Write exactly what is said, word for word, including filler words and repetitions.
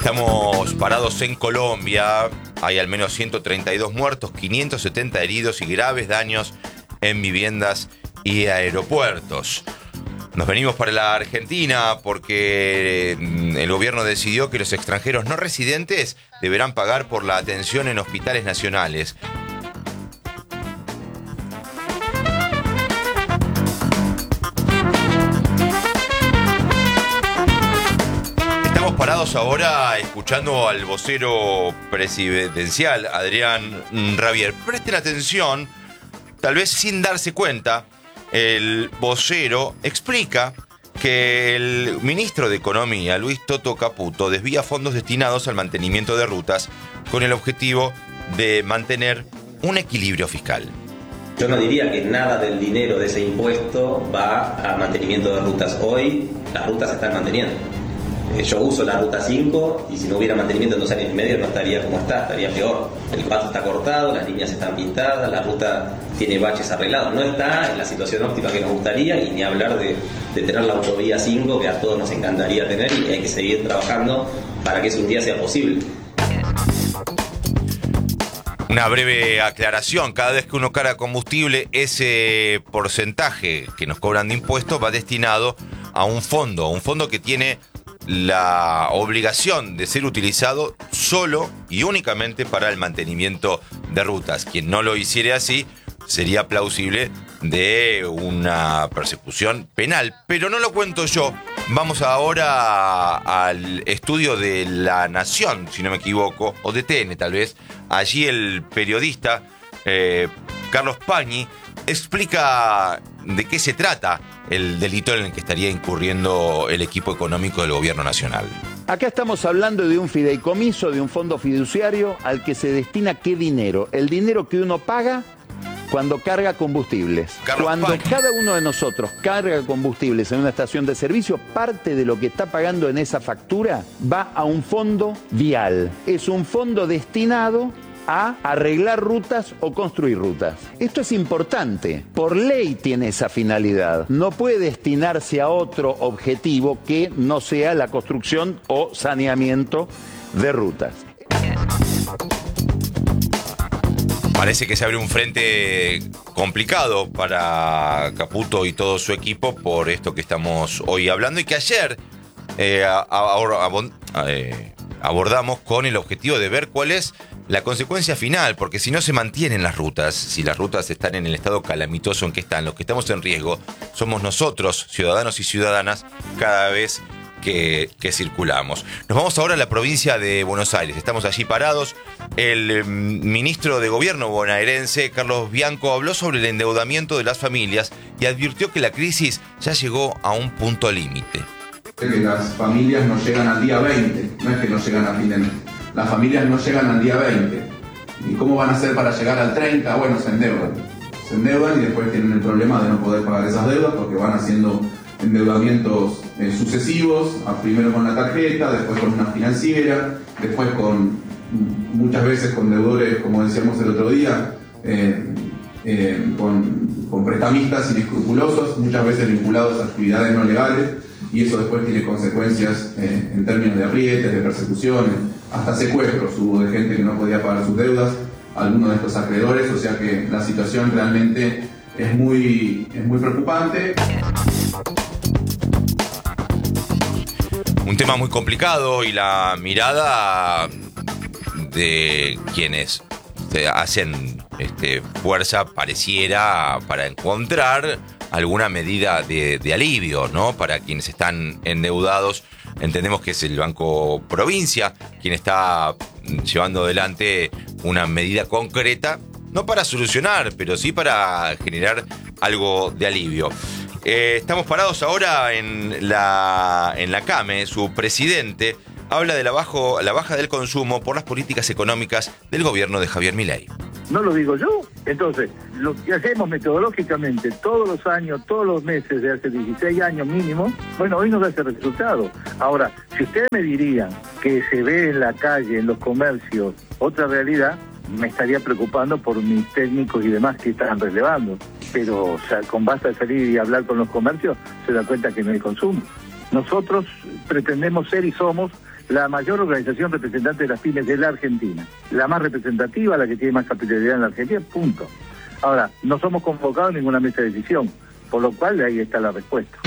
Estamos parados en Colombia. Hay al menos ciento treinta y dos muertos, quinientos setenta heridos y graves daños en viviendas y aeropuertos. Nos venimos para la Argentina porque el gobierno decidió que los extranjeros no residentes deberán pagar por la atención en hospitales nacionales. Estamos parados ahora escuchando al vocero presidencial, Adrián Rabier. Presten atención, tal vez sin darse cuenta. El vocero explica que el ministro de Economía, Luis Toto Caputo, desvía fondos destinados al mantenimiento de rutas con el objetivo de mantener un equilibrio fiscal. Yo no diría que nada del dinero de ese impuesto va a mantenimiento de rutas. Hoy las rutas se están manteniendo. Yo uso la ruta cinco y si no hubiera mantenimiento en dos años y medio no estaría como está, estaría peor. El paso está cortado, las líneas están pintadas, la ruta tiene baches arreglados. No está en la situación óptima que nos gustaría y ni hablar de, de tener la autovía cinco que a todos nos encantaría tener y hay que seguir trabajando para que eso un día sea posible. Una breve aclaración, cada vez que uno carga combustible, ese porcentaje que nos cobran de impuestos va destinado a un fondo, a un fondo que tiene la obligación de ser utilizado solo y únicamente para el mantenimiento de rutas. Quien no lo hiciera así sería plausible de una persecución penal, pero no lo cuento yo. Vamos ahora al estudio de La Nación, si no me equivoco, o de T N tal vez. Allí el periodista eh, Carlos Pañi explica de qué se trata el delito en el que estaría incurriendo el equipo económico del gobierno nacional. Acá estamos hablando de un fideicomiso, de un fondo fiduciario al que se destina ¿qué dinero? El dinero que uno paga cuando carga combustibles. Carlos Cuando Pañi. cada uno de nosotros carga combustibles en una estación de servicio, parte de lo que está pagando en esa factura va a un fondo vial. Es un fondo destinado a arreglar rutas o construir rutas. Esto es importante. Por ley tiene esa finalidad. No puede destinarse a otro objetivo que no sea la construcción o saneamiento de rutas. Parece que se abre un frente complicado para Caputo y todo su equipo por esto que estamos hoy hablando y que ayer eh, a, a, a, eh, abordamos con el objetivo de ver cuál es la consecuencia final, porque si no se mantienen las rutas, si las rutas están en el estado calamitoso en que están, los que estamos en riesgo somos nosotros, ciudadanos y ciudadanas, cada vez que, que circulamos. Nos vamos ahora a la provincia de Buenos Aires, estamos allí parados. El eh, ministro de Gobierno bonaerense, Carlos Bianco, habló sobre el endeudamiento de las familias y advirtió que la crisis ya llegó a un punto límite. Que las familias no llegan al día veinte, no es que no llegan a fin de mes. Las familias no llegan al día veinte. ¿Y cómo van a hacer para llegar al treinta? Bueno, se endeudan. Se endeudan y después tienen el problema de no poder pagar esas deudas porque van haciendo endeudamientos eh, sucesivos, primero con la tarjeta, después con una financiera, después con muchas veces con deudores, como decíamos el otro día, eh, eh, con, con prestamistas inescrupulosos, muchas veces vinculados a actividades no legales, y eso después tiene consecuencias eh, en términos de aprietes, de persecuciones, hasta secuestros hubo de gente que no podía pagar sus deudas, algunos de estos acreedores, o sea que la situación realmente es muy, es muy preocupante. Un tema muy complicado y la mirada de quienes hacen este, fuerza pareciera para encontrar alguna medida de, de alivio, ¿no? Para quienes están endeudados. Entendemos que es el Banco Provincia quien está llevando adelante una medida concreta, no para solucionar, pero sí para generar algo de alivio. Eh, estamos parados ahora en la, en la CAME. Su presidente habla de la, bajo, la baja del consumo por las políticas económicas del gobierno de Javier Milei. No lo digo yo. Entonces, lo que hacemos metodológicamente todos los años, todos los meses, de hace dieciséis años mínimo, bueno, hoy nos da ese resultado. Ahora, si ustedes me dirían que se ve en la calle, en los comercios, otra realidad, me estaría preocupando por mis técnicos y demás que están relevando. Pero, o sea, con basta de salir y hablar con los comercios, se da cuenta que no hay consumo. Nosotros pretendemos ser y somos la mayor organización representante de las pymes de la Argentina, la más representativa, la que tiene más capitalidad en la Argentina, punto. Ahora, no somos convocados en ninguna mesa de decisión, por lo cual ahí está la respuesta.